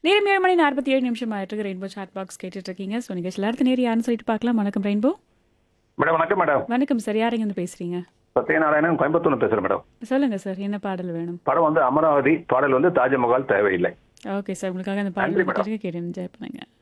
நேரம் 7 மணி 47 நிமிஷம் ஆயிட்டு ரெயின்போ சாட் பாக்ஸ் கேட்டுட்டு இருக்கீங்க. ஸோ நிகழ்ச்சியில் அடுத்த நேரம் யாருன்னு சொல்லிட்டு பார்க்கலாம். வணக்கம் ரெயின்போ. மேடம் வணக்கம் மேடம். வணக்கம் சார், யாருங்க இருந்து பேசுறீங்க? சத்யநாராயணன் கோயம்புத்தூர் பேசுறேன் மேடம். சொல்லுங்க சார், என்ன பாடல் வேணும்? படம் அமராவதி, பாடல் தாஜ்மஹால் தேவையில்லை. ஓகே சார், உங்களுக்காக அந்த நன்றி பாடல் மேடம். கேட்டு என்ஜாய் பண்ணுங்க.